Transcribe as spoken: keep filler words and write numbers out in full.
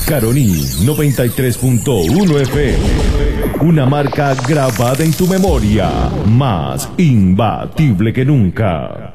Caroní noventa y tres punto uno F M. Una marca grabada en tu memoria, más imbatible que nunca.